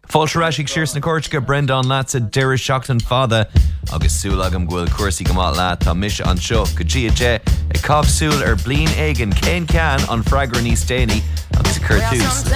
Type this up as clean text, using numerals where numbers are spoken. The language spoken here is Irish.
Fáilsarásig sirs na córteacha Brendan Latsa Deire Seachtain Fada agus súlagam ghfuil cuasaí go maith leat tá mise an seo go dtí ag cabhsúil ar bliain éigean cén ceann an freagra níos déanaí agus a chuirtús.